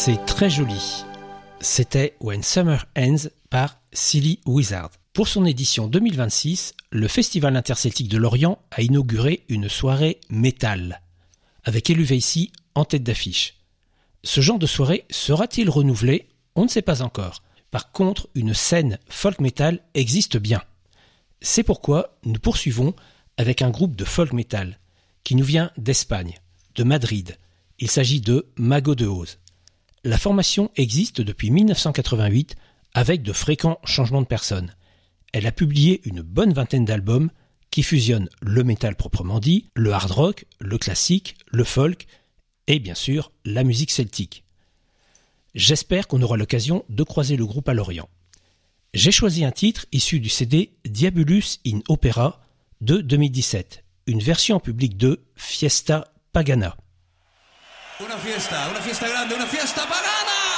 C'est très joli. C'était When Summer Ends par Silly Wizard. Pour son édition 2026, le Festival interceltique de Lorient a inauguré une soirée métal, avec Eluvacy en tête d'affiche. Ce genre de soirée sera-t-il renouvelé ? On ne sait pas encore. Par contre, une scène folk metal existe bien. C'est pourquoi nous poursuivons avec un groupe de folk metal qui nous vient d'Espagne, de Madrid. Il s'agit de Mago de Oz. La formation existe depuis 1988 avec de fréquents changements de personnes. Elle a publié une bonne vingtaine d'albums qui fusionnent le métal proprement dit, le hard rock, le classique, le folk et bien sûr la musique celtique. J'espère qu'on aura l'occasion de croiser le groupe à Lorient. J'ai choisi un titre issu du CD Diabolus in Opera de 2017, une version en public de Fiesta Pagana. Una fiesta grande, una fiesta pagana!